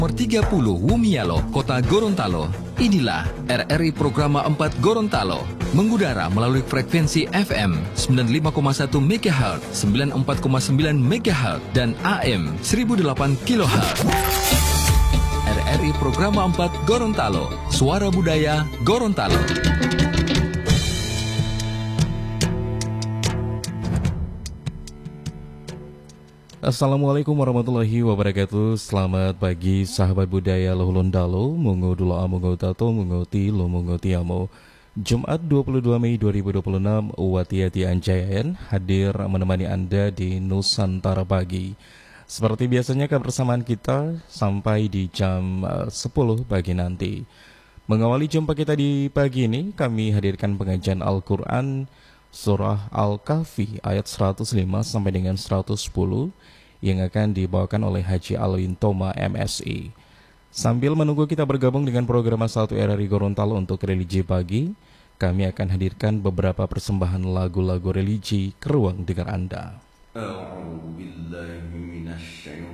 Nomor 30 Wumialo, Kota Gorontalo. Inilah RRI Programa 4 Gorontalo. Mengudara melalui frekuensi FM 95,1 MHz, 94,9 MHz, dan AM 1008 kHz. RRI Programa 4 Gorontalo. Suara Budaya Gorontalo. Assalamualaikum warahmatullahi wabarakatuh. Selamat pagi sahabat budaya Lohulundalo, Mungu Dula Mungu Tato, Mungu Tilo, Mungu Tiamo. Jumat 22 Mei 2026, Watiati Anjayan hadir menemani Anda di Nusantara Pagi. Seperti biasanya kebersamaan kita sampai di jam 10 pagi nanti. Mengawali jumpa kita di pagi ini, kami hadirkan pengajian Al-Quran Surah Al-Kahfi ayat 105 sampai dengan 110 yang akan dibawakan oleh Haji Alwin Toma MSI. Sambil menunggu kita bergabung dengan program 1 RRI Gorontalo untuk religi pagi, kami akan hadirkan beberapa persembahan lagu-lagu religi ke ruang dengar Anda.